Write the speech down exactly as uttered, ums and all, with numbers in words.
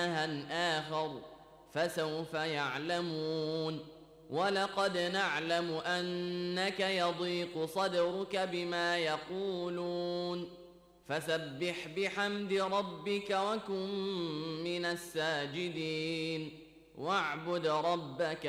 إلها آخر فسوف يعلمون ولقد نعلم أنك يضيق صدرك بما يقولون فسبح بحمد ربك وكن من الساجدين واعبد ربك